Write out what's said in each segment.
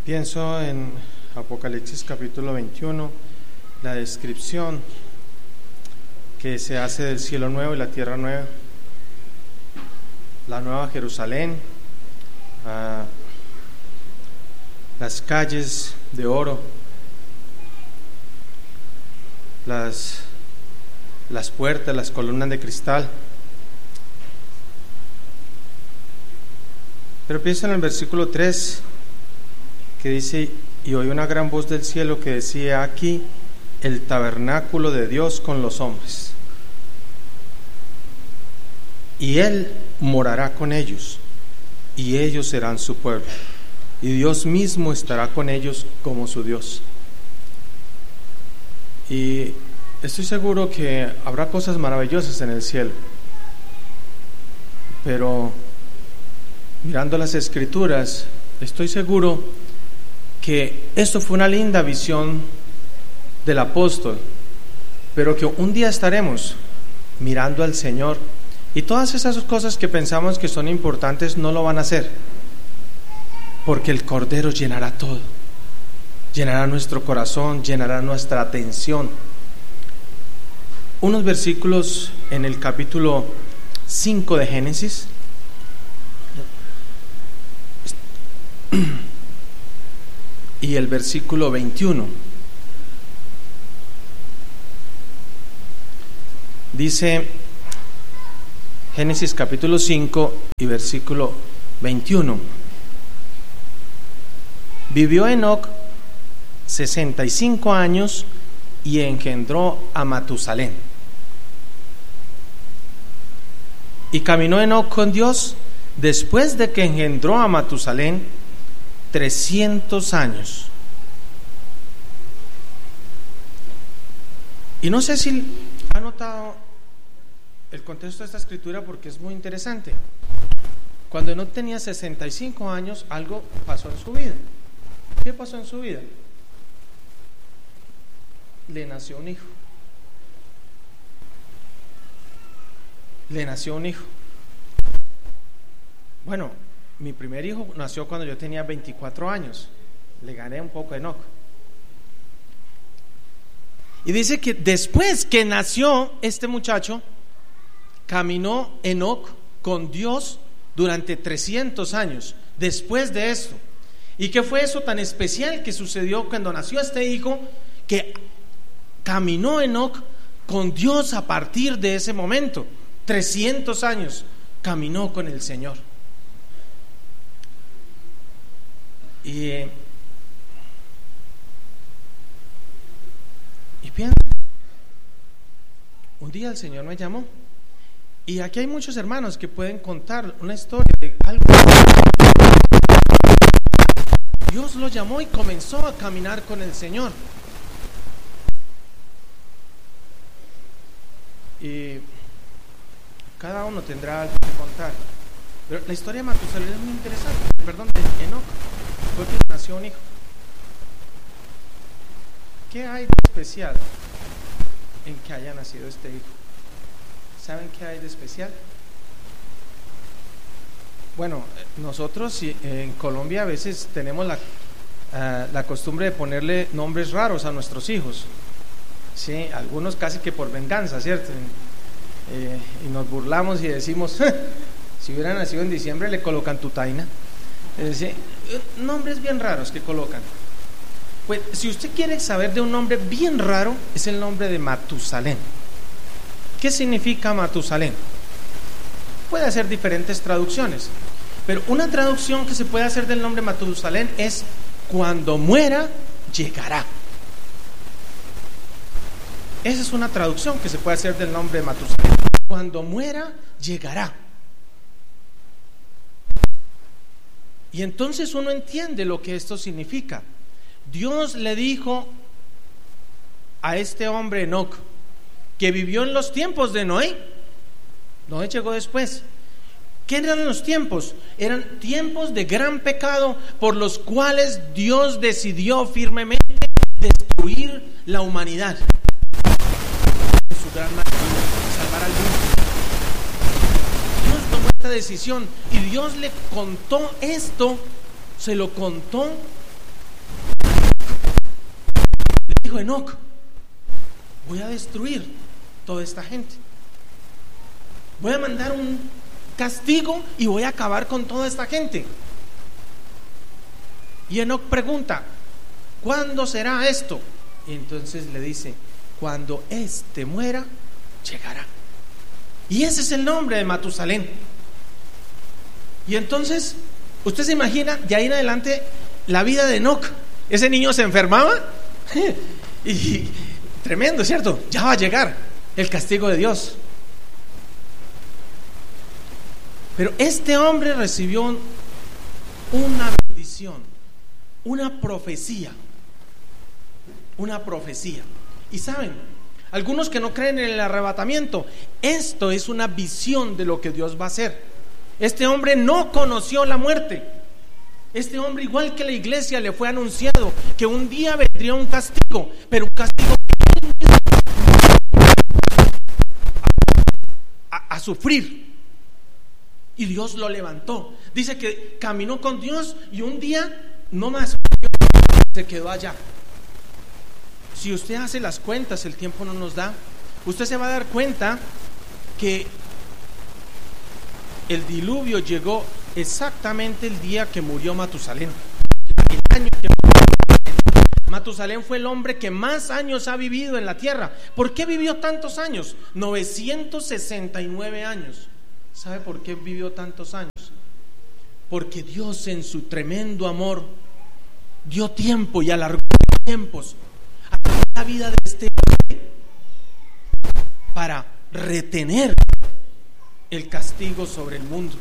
Pienso en Apocalipsis capítulo 21, la descripción que se hace del cielo nuevo y la tierra nueva, la nueva Jerusalén, las calles de oro, las puertas, las columnas de cristal. Pero pienso en el versículo 3 que dice: y oí una gran voz del cielo que decía: aquí el tabernáculo de Dios con los hombres, y Él morará con ellos, y ellos serán su pueblo, y Dios mismo estará con ellos como su Dios. Y estoy seguro que habrá cosas maravillosas en el cielo, pero mirando las Escrituras, estoy seguro que esto fue una linda visión del apóstol, pero que un día estaremos mirando al Señor y todas esas cosas que pensamos que son importantes no lo van a hacer, porque el Cordero llenará todo, llenará nuestro corazón, llenará nuestra atención. Unos versículos en el capítulo 5 de Génesis. Y el versículo 21 dice, Génesis capítulo 5 y versículo 21: vivió Enoc 65 años y engendró a Matusalén. Y caminó Enoc con Dios después de que engendró a Matusalén 300 años. Y no sé si ha notado el contexto de esta escritura, porque es muy interesante. Cuando Enoc tenía 65 años, algo pasó en su vida. ¿Qué pasó en su vida? Le nació un hijo. Le nació un hijo. Bueno, mi primer hijo nació cuando yo tenía 24 años. Le gané un poco a Enoc. Y dice que después que nació este muchacho, caminó Enoc con Dios durante 300 años. Después de esto. ¿Y qué fue eso tan especial que sucedió cuando nació este hijo? Que caminó Enoc con Dios a partir de ese momento. 300 años caminó con el Señor. Y pienso, un día el Señor me llamó, y aquí hay muchos hermanos que pueden contar una historia de algo. Dios lo llamó y comenzó a caminar con el Señor. Y cada uno tendrá algo que contar. Pero la historia de Matusalén es muy interesante. Perdón, de Enoc, porque nació un hijo. ¿Qué hay de especial en que haya nacido este hijo? ¿Saben qué hay de especial? Bueno, nosotros en Colombia a veces tenemos la costumbre de ponerle nombres raros a nuestros hijos. Sí, algunos casi que por venganza, ¿cierto? Y nos burlamos y decimos, si hubiera nacido en diciembre le colocan Tutaina. ¿Sí? Nombres bien raros que colocan. Pues si usted quiere saber de un nombre bien raro, es el nombre de Matusalén. ¿Qué significa Matusalén? Puede hacer diferentes traducciones, pero una traducción que se puede hacer del nombre Matusalén es: cuando muera, llegará. Esa es una traducción que se puede hacer del nombre de Matusalén. Cuando muera, llegará. Y entonces uno entiende lo que esto significa. Dios le dijo a este hombre Enoc, que vivió en los tiempos de Noé. Noé llegó después. ¿Qué eran los tiempos? Eran tiempos de gran pecado, por los cuales Dios decidió firmemente destruir la humanidad. Su gran mano, salvar al mundo. Dios tomó esta decisión y Dios le contó esto, se lo contó dijo Enoc: voy a destruir toda esta gente, voy a mandar un castigo y voy a acabar con toda esta gente. Y Enoc pregunta: ¿cuándo será esto? Y entonces le dice: cuando éste muera, llegará. Y ese es el nombre de Matusalén. Y entonces usted se imagina de ahí en adelante la vida de Enoc. Ese niño se enfermaba y tremendo, ¿cierto? Ya va a llegar el castigo de Dios. Pero este hombre recibió una bendición, una profecía. Y saben, algunos que no creen en el arrebatamiento, esto es una visión de lo que Dios va a hacer. Este hombre no conoció la muerte. Este hombre, igual que la iglesia, le fue anunciado que un día vendría un castigo, pero un castigo que él mismo a sufrir. Y Dios lo levantó. Dice que caminó con Dios y un día no más se quedó allá. Si usted hace las cuentas, el tiempo no nos da, usted se va a dar cuenta que el diluvio llegó exactamente el día que murió Matusalén. El año que Matusalén fue el hombre que más años ha vivido en la tierra. ¿Por qué vivió tantos años? 969 años. ¿Sabe por qué vivió tantos años? Porque Dios, en su tremendo amor, dio tiempo y alargó tiempos a la vida de este hombre para retener el castigo sobre el mundo.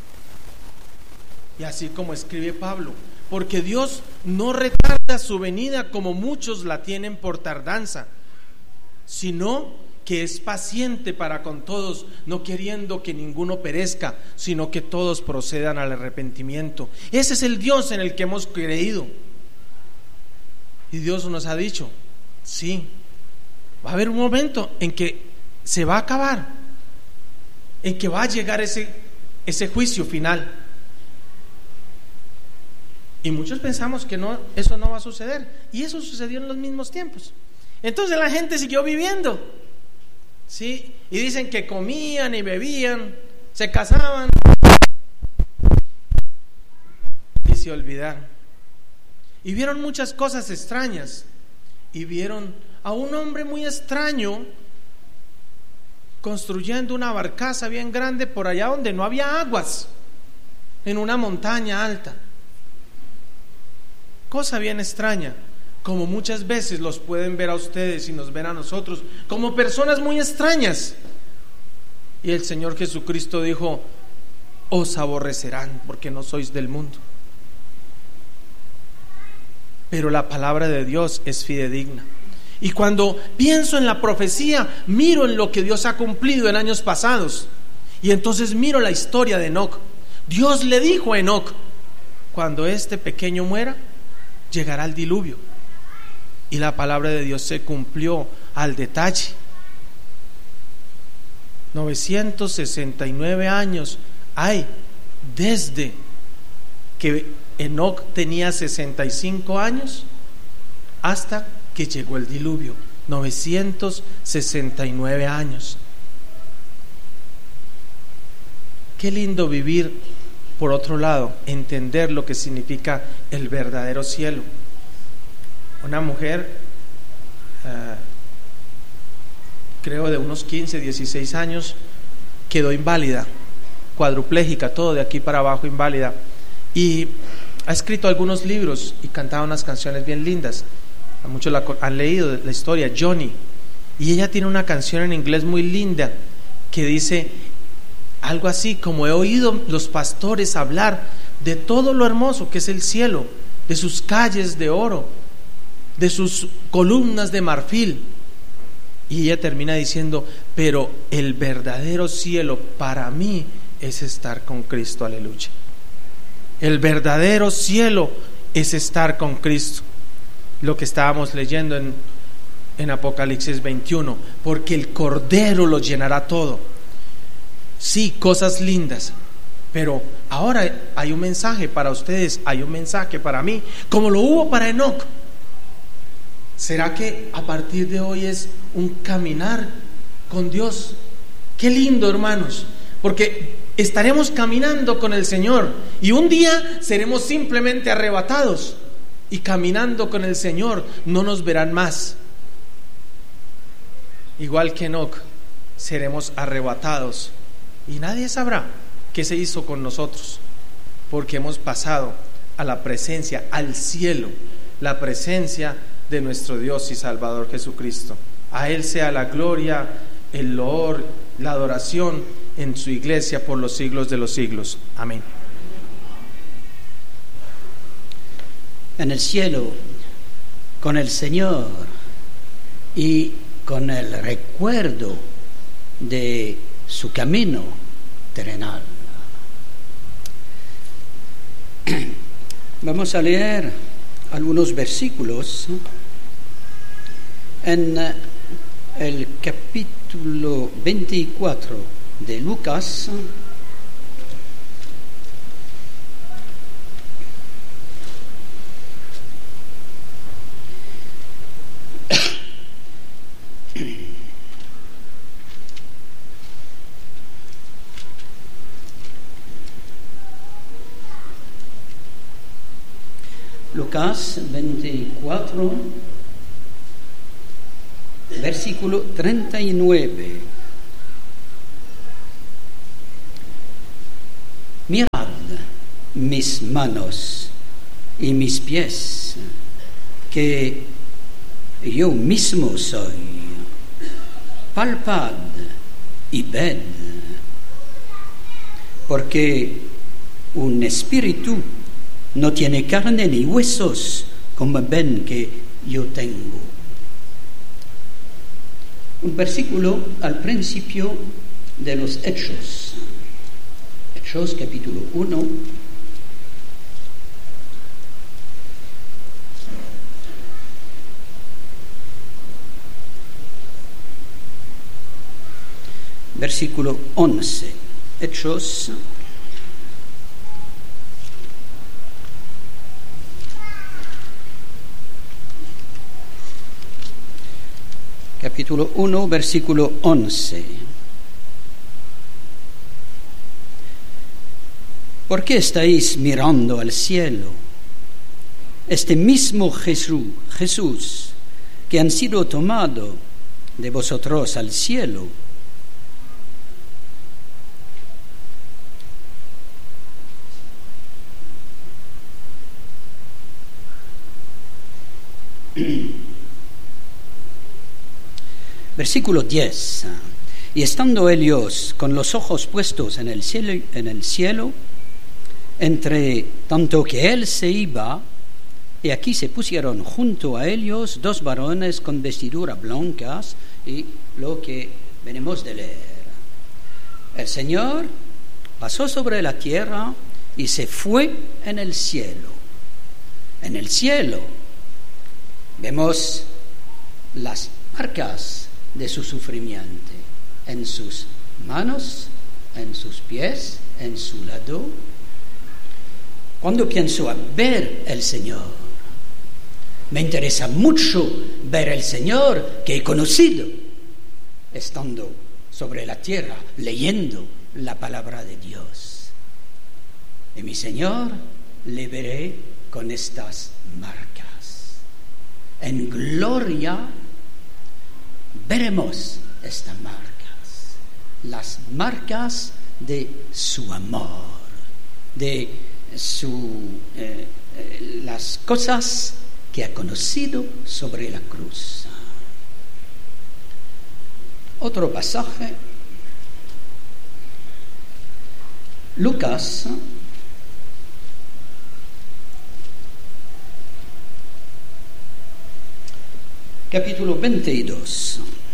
Y así como escribe Pablo: porque Dios no retarda su venida como muchos la tienen por tardanza, sino que es paciente para con todos, no queriendo que ninguno perezca, sino que todos procedan al arrepentimiento. Ese es el Dios en el que hemos creído. Y Dios nos ha dicho: sí, va a haber un momento en que se va a acabar, en que va a llegar ese juicio final. Y muchos pensamos que no, eso no va a suceder, y eso sucedió en los mismos tiempos. Entonces la gente siguió viviendo, ¿sí? Y dicen que comían y bebían, se casaban y se olvidaron. Y vieron muchas cosas extrañas. Y vieron a un hombre muy extraño construyendo una barcaza bien grande por allá donde no había aguas, en una montaña alta. Cosa bien extraña, como muchas veces los pueden ver a ustedes y nos ven a nosotros como personas muy extrañas. Y el Señor Jesucristo dijo: os aborrecerán porque no sois del mundo. Pero la palabra de Dios es fidedigna. Y cuando pienso en la profecía, miro en lo que Dios ha cumplido en años pasados. Y entonces miro la historia de Enoc. Dios le dijo a Enoc: cuando este pequeño muera, llegará el diluvio. Y la palabra de Dios se cumplió al detalle. 969 años hay desde que Enoc tenía 65 años hasta que llegó el diluvio. 969 años. Qué lindo vivir, por otro lado, entender lo que significa el verdadero cielo. Una mujer, creo de unos 15, 16 años, quedó inválida, cuadruplégica, todo de aquí para abajo inválida, y ha escrito algunos libros y cantaba unas canciones bien lindas. Muchos han leído la historia, Johnny, y ella tiene una canción en inglés muy linda que dice algo así como: he oído los pastores hablar de todo lo hermoso que es el cielo, de sus calles de oro, de sus columnas de marfil. Y ella termina diciendo: pero el verdadero cielo para mí es estar con Cristo. Aleluya. El verdadero cielo es estar con Cristo. Lo que estábamos leyendo en Apocalipsis 21, porque el Cordero lo llenará todo. Sí, cosas lindas, pero ahora hay un mensaje para ustedes, hay un mensaje para mí, como lo hubo para Enoc. ¿Será que a partir de hoy es un caminar con Dios? Qué lindo, hermanos, porque estaremos caminando con el Señor y un día seremos simplemente arrebatados y caminando con el Señor no nos verán más. Igual que Enoc, seremos arrebatados y nadie sabrá qué se hizo con nosotros, porque hemos pasado a la presencia, al cielo, la presencia de nuestro Dios y Salvador Jesucristo. A Él sea la gloria, el loor, la adoración en su iglesia por los siglos de los siglos. Amén. En el cielo, con el Señor y con el recuerdo de su camino terrenal. Vamos a leer algunos versículos en el capítulo 24 de Lucas. Lucas 24, versículo 39. Mirad mis manos y mis pies, que yo mismo soy. Palpad y ved, porque un espíritu no tiene carne ni huesos, como ven que yo tengo. Un versículo al principio de los Hechos. Hechos capítulo 1. Versículo 11. Hechos capítulo 1, versículo 11. ¿Por qué estáis mirando al cielo? Este mismo Jesús que han sido tomado de vosotros al cielo, versículo 10. Y estando ellos con los ojos puestos en el cielo, entre tanto que él se iba, y aquí se pusieron junto a ellos dos varones con vestiduras blancas, y lo que venimos de leer. El Señor pasó sobre la tierra y se fue en el cielo. En el cielo vemos las marcas de su sufrimiento en sus manos, en sus pies, en su lado. Cuando pienso a ver el Señor, me interesa mucho ver el Señor que he conocido estando sobre la tierra, leyendo la palabra de Dios. Y mi Señor le veré con estas marcas. En gloria veremos estas marcas, las marcas de su amor, de las cosas que ha conocido sobre la cruz. Otro pasaje, Lucas capítulo 22.